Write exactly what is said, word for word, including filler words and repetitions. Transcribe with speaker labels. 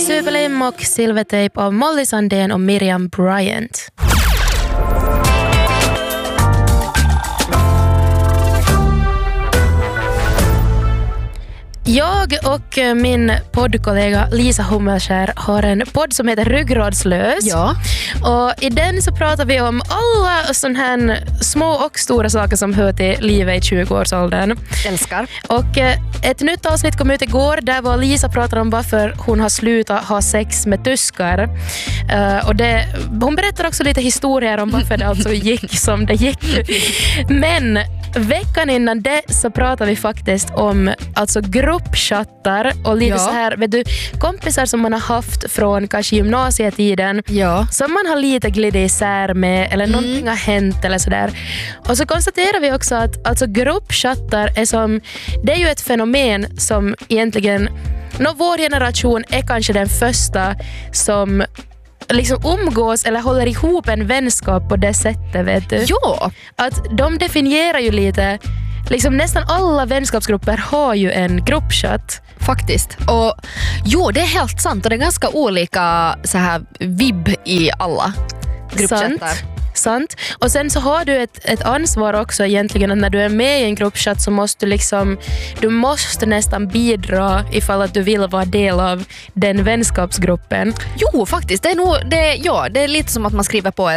Speaker 1: Superlim och Silvertape av Molly Sandén och Miriam Bryant. Jag och min poddkollega Lisa Hummelskär har en podd som heter Ryggradslös.
Speaker 2: Ja.
Speaker 1: Och i den så pratar vi om alla sådana här små och stora saker som hör till livet i tjugoårsåldern.
Speaker 2: Älskar.
Speaker 1: Och ett nytt avsnitt kom ut igår där var Lisa pratar om varför hon har slutat ha sex med tyskar. Uh, och det, hon berättar också lite historier om varför det alltså gick som det gick. Men veckan innan det så pratar vi faktiskt om alltså gruppchattar och lite
Speaker 2: ja.
Speaker 1: så här, vet du, kompisar som man har haft från kanske gymnasietiden
Speaker 2: ja.
Speaker 1: som man har lite glidit isär med eller mm. någonting har hänt eller sådär. Och så konstaterar vi också att alltså gruppchattar är som, det är ju ett fenomen som egentligen, no, vår generation är kanske den första som liksom umgås eller håller ihop en vänskap på det sättet, vet du?
Speaker 2: Ja.
Speaker 1: Att de definierar ju lite, liksom nästan alla vänskapsgrupper har ju en gruppchatt.
Speaker 2: Faktiskt. Och jo, det är helt sant och det är ganska olika så här vibb i alla gruppchattar.
Speaker 1: Sant. Sant. Och sen så har du ett, ett ansvar också egentligen att när du är med i en gruppchatt så måste du liksom, du måste nästan bidra ifall att du vill vara del av den vänskapsgruppen.
Speaker 2: Jo, faktiskt. Det är nog, det, ja, det är lite som att man skriver på